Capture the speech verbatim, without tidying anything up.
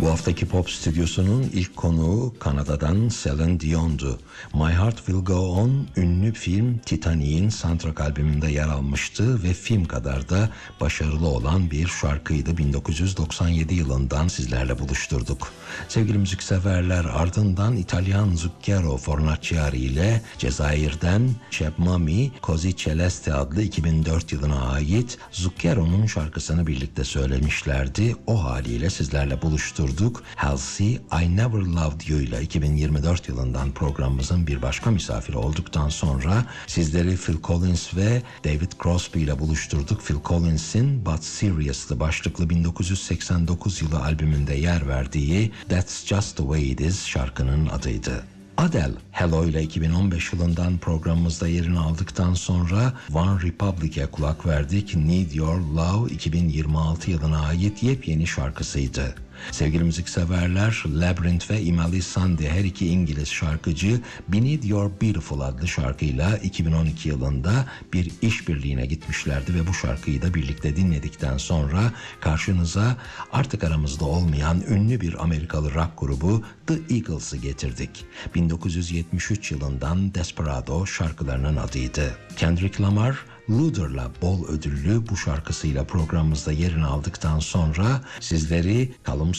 Bu haftaki Pop Stüdyosu'nun ilk konuğu Kanada'dan Celine Dion'du. My Heart Will Go On ünlü film Titanic'in soundtrack albümünde yer almıştı ve film kadar da başarılı olan bir şarkıydı. bin dokuz yüz doksan yedi yılından sizlerle buluşturduk. Sevgili müzikseverler, ardından İtalyan Zucchero Fornaciari ile Cezayir'den Cheb Mami Così Celeste adlı iki bin dört yılına ait Zucchero'nun şarkısını birlikte söylemişlerdi. O haliyle sizlerle buluşturduk. Halsey, I Never Loved You ile iki bin yirmi dört yılından programımızın bir başka misafiri olduktan sonra sizleri Phil Collins ve David Crosby ile buluşturduk. Phil Collins'in But Seriously başlıklı bin dokuz yüz seksen dokuz yılı albümünde yer verdiği That's Just The Way It Is şarkının adıydı. Adele, Hello ile iki bin on beş yılından programımızda yerini aldıktan sonra One Republic'e kulak verdik. Need Your Love iki bin yirmi altı yılına ait yepyeni şarkısıydı. Sevgili müzikseverler, Labyrinth ve Emily Sandé her iki İngiliz şarkıcı Be Need Your Beautiful adlı şarkıyla iki bin on iki yılında bir işbirliğine gitmişlerdi ve bu şarkıyı da birlikte dinledikten sonra karşınıza artık aramızda olmayan ünlü bir Amerikalı rock grubu The Eagles'ı getirdik. bin dokuz yüz yetmiş üç yılından Desperado şarkılarının adıydı. Kendrick Lamar, Luther'la bol ödüllü bu şarkısıyla programımızda yerini aldıktan sonra sizleri Callum